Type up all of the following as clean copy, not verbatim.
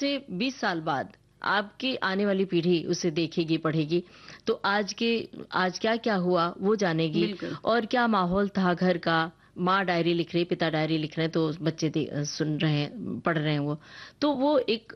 से 20 साल बाद आपकी आने वाली पीढ़ी उसे देखेगी, पढ़ेगी, तो आज क्या-क्या हुआ वो जानेगी बिल्कुल। और क्या माहौल था घर का। माँ डायरी लिख रही, पिता डायरी लिख रहे हैं, तो बच्चे सुन रहे हैं, पढ़ रहे हैं वो। तो वो एक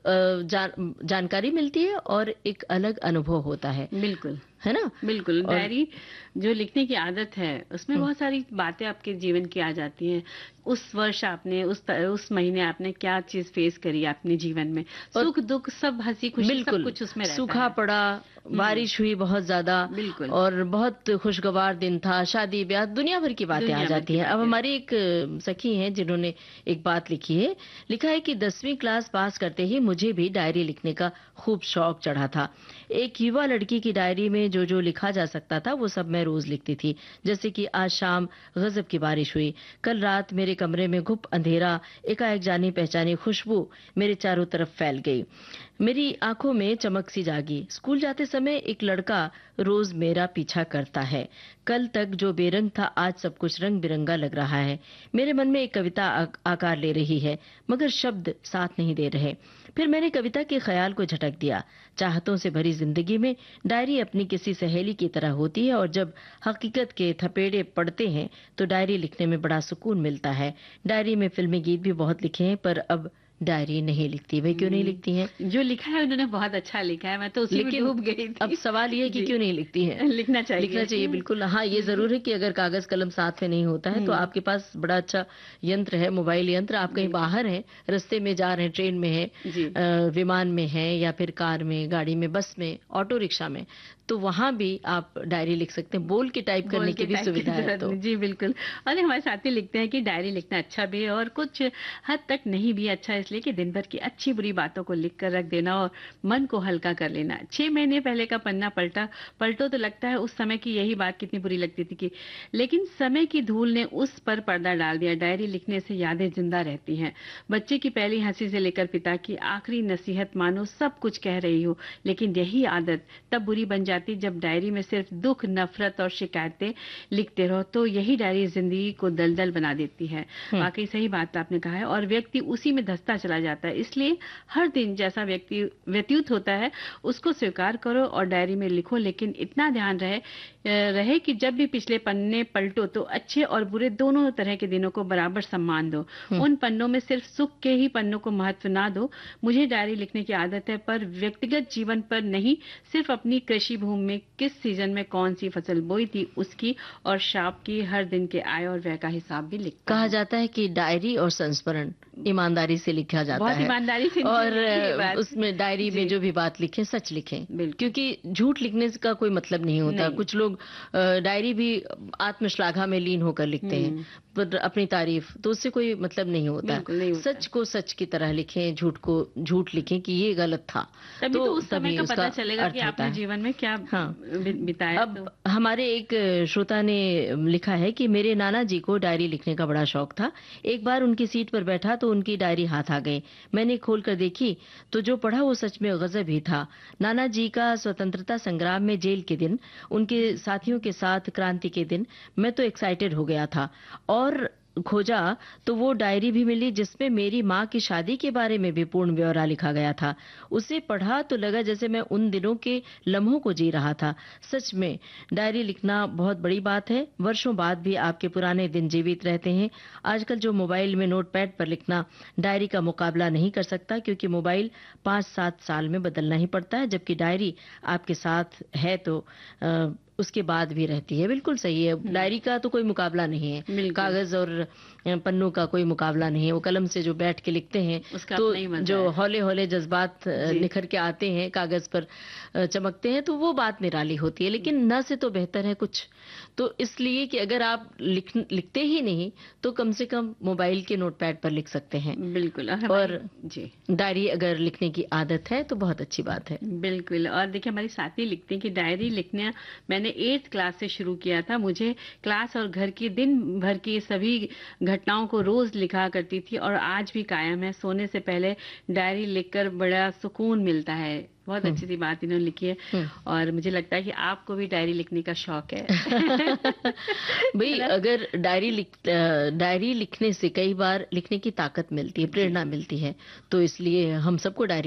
जानकारी मिलती है और एक अलग अनुभव होता बिल्कुल। है ना? बिल्कुल, और डायरी जो लिखने की आदत है, उसमें हुँ, बहुत सारी बातें आपके जीवन की आ जाती हैं। उस वर्ष आपने उस महीने आपने क्या चीज़ फेस करी अपने जीवन में, और सुख-दुःख सब हँसी-खुशी सब बिल्कुल, कुछ उसमें रहता सूखा है। पड़ा, हुँ, बारिश हुई बहुत ज़्यादा बिल्कुल, और बहुत खुशगवार दिन था, शादी-ब्याह, दुनिया भर की बातें आ दुनिया भर जाती की हैं। अब बातें। हमारी एक सखी हैं जिन्होंने एक बात लिखी है, लिखा है कि 10वीं क्लास पास करते ही मुझे भी डायरी लिखने का खूब शौक चढ़ा था। एक युवा लड़की की डायरी में जो-जो लिखा जा सकता था, वो सब मैं रोज़ लिखती थी। जैसे कि आज शाम गज़ब की बारिश हुई, कल रात मेरे कमरे में घुप अंधेरा, एकाएक जानी-पहचानी खुशबू मेरे चारों तरफ फैल गई। मेरी आंखों में चमक सी जागी। स्कूल जाते समय एक लड़का रोज मेरा पीछा करता है। कल तक जो बेरंग था आज सब कुछ रंग बिरंगा लग रहा है। मेरे मन में एक कविता आकार ले रही है, मगर शब्द साथ नहीं दे रहे। फिर मैंने कविता के ख्याल को झटक दिया। चाहतों से भरी जिंदगी में डायरी अपनी किसी सहेली की तरह होती है, और जब हकीकत के थपेड़े पड़ते हैं तो डायरी लिखने में बड़ा सुकून मिलता है। डायरी में फिल्मी गीत भी बहुत लिखे हैं, पर अब डायरी नहीं लिखती। वे क्यों नहीं लिखती हैं? जो लिखा है उन्होंने बहुत अच्छा लिखा है, मैं तो उसी में लेकिन डूब गई अब थी। सवाल ये है कि जी, क्यों नहीं लिखती हैं? लिखना लिखना चाहिए। चाहिए बिल्कुल। हाँ, ये बिल्कुल। ज़रूर है कि अगर कागज़ कलम साथ में नहीं होता है, तो हुँ, आपके पास बड़ा अच्छा यंत्र है, मोबाइल यंत्र। आप कहीं बिल्कुल। बाहर हैं, रास्ते में जा रहे हैं, ट्रेन में हैं, जी। विमान में हैं या फिर कार में, गाड़ी में, बस में, ऑटो रिक्शा में, तो वहाँ भी आप डायरी लिख सकते हैं। बोल के टाइप करने बोल की के भी टाइप की सुविधा है ज़रूरत तो। नहीं। जी, बिल्कुल। और हमारे साथी लिखते हैं कि डायरी लिखना अच्छा भी है और कुछ हद तक नहीं भी अच्छा, इसलिए कि दिन भर की अच्छी-बुरी बातों को लिख कर रख देना और मन को हल्का कर लेना। 6 महीने पहले का पन्ना पलटो तो लगता है उस समय की यही बात कितनी बुरी लगती थी कि, लेकिन समय की धूल ने उस पर पर्दा डाल दिया। डायरी लिखने से यादें ज़िंदा रहती हैं। बच्चे की पहली हँसी से लेकर पिता की आखिरी नसीहत मानो सब कुछ कह रही हो, लेकिन यही आदत तब बुरी बन जाती जब डायरी में सिर्फ दुख, नफरत और शिकायतें लिखते रहो, तो यही डायरी जिंदगी को दलदल बना देती है। हुँ, वाकई सही बात आपने कहा है और व्यक्ति उसी में धंसता चला जाता है। इसलिए हर दिन जैसा व्यक्ति व्यतीत होता है उसको स्वीकार करो और डायरी में लिखो, लेकिन इतना ध्यान रहे कि जब भी पिछले पन्ने पलटो तो अच्छे और बुरे दोनों तरह के दिनों को बराबर सम्मान दो। हुँ। उन पन्नों में सिर्फ सुख के ही पन्नों को महत्व ना दो। मुझे डायरी लिखने की आदत है, पर व्यक्तिगत जीवन पर नहीं, सिर्फ अपनी कृषि भूमि में किस सीजन में कौन सी फसल बोई थी उसकी और शाप की हर दिन के आय और व्यय का हिसाब भी लिखती कहा हूँ। जाता है कि डायरी और संस्मरण ईमानदारी से लिखा जाता बहुत है, ईमानदारी से और लिखी ये बात। उसमें डायरी में जी, जो भी बात लिखें सच लिखें, बिल्कुल। क्योंकि झूठ लिखने का कोई मतलब नहीं होता। नहीं। कुछ लोग डायरी भी आत्मश्लाघा में लीन होकर लिखते हैं, हुँ, पर अपनी तारीफ, तो उससे कोई मतलब नहीं होता। बिल्कुल नहीं होता। सच को सच की तरह लिखें, झूठ को झूठ लिखें कि ये गलत था, तभी तो तो उस समय तभी का उसका पता चलेगा कि अर्थ होता आपने है। जीवन में क्या हाँ। बिताया अब तो। हमारे एक श्रोता ने लिखा है कि मेरे नाना जी को डायरी लिखने का बड़ा शौक था। एक बार उनकी सीट पर बैठा तो उनकी डायरी हाथ आ गई। मैंने खोल कर देखी तो जो पढ़ा वो सच में गजब ही था। नाना जी का स्वतंत्रता संग्राम में जेल के दिन, उनके साथियों के साथ क्रांति के दिन, मैं तो एक्साइटेड हो गया था और खोजा तो वो डायरी भी मिली जिसमें मेरी माँ की शादी के बारे में भी पूर्ण ब्यौरा लिखा गया था। उसे पढ़ा तो लगा जैसे मैं उन दिनों के लम्हों को जी रहा था। सच में डायरी लिखना बहुत बड़ी बात है। वर्षों बाद भी आपके पुराने दिन जीवित रहते हैं। आजकल जो मोबाइल में नोटपैड पर लिखना डायरी का मुकाबला नहीं कर सकता, क्योंकि मोबाइल 5-7 साल में बदलना ही पड़ता है, जबकि डायरी आपके साथ है तो उसके बाद भी रहती है। बिल्कुल सही है। हुँ, डायरी का तो कोई मुकाबला नहीं है। बिल्कुल, कागज और पन्नों का कोई मुकाबला नहीं है। वो कलम से जो बैठ के लिखते हैं, उसका तो अपना ही मज़ा जो है। हौले-हौले जज्बात जी, निखर के आते हैं, कागज पर चमकते हैं, तो वो बात निराली होती है। लेकिन न से तो बेहतर है कुछ। तो इसलिए कि अगर आप लिखते ही नहीं, तो कम से कम मोबाइल के नोटपैड पर लिख सकते हैं। बिल्कुल और और हमारी जी। डायरी अगर लिखने की आदत है, तो बहुत अच्छी बात है। बिल्कुल और देखिए हमारी साथी लिखती हैं कि डायरी लिखना मैंने 8th क्लास से शुरू किया था। मुझे क्लास और घर की दिन भर की सभी घटनाओं को रोज लिखा करती थी और आज भी कायम है। सोने से पहले डायरी लिखकर बड़ा सुकून मिलता है। बहुत हुँ, अच्छी सी बात इन्होंने लिखी है हुँ। और मुझे लगता है कि आपको भी डायरी लिखने का शौक है। है भई ना? अगर डायरी लिखने से कई बार लिखने की ताकत मिलती है, जी। प्रेरणा मिलती है, तो इसलिए हम सबको डायरी